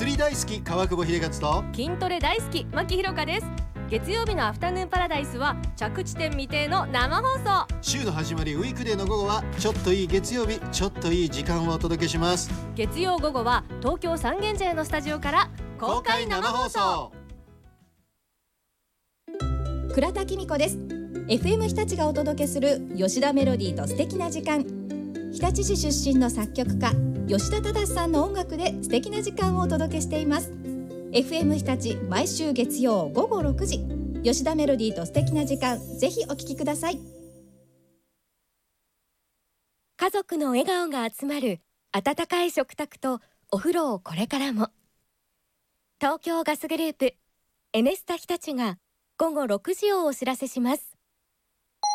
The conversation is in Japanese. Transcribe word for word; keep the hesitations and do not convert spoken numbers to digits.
釣り大好き川久保秀勝と筋トレ大好き牧ひろかです。月曜日のアフタヌーンパラダイスは着地点未定の生放送。 週の始まりウィークデーの午後はちょっといい月曜日、ちょっといい時間をお届けします。 月曜午後は東京三軒茶屋のスタジオから公開生放送。 倉田紀美子です。 エフエム 日立がお届けする吉田メロディーと素敵な時間。日立市出身の作曲家吉田忠さんの音楽で素敵な時間をお届けしています。 エフエム 日立毎週月曜午後ろくじ、吉田メロディーと素敵な時間、ぜひお聞きください。 家族の笑顔が集まる温かい食卓とお風呂をこれからも。東京ガスグループエネスタ日立が午後ろくじをお知らせします。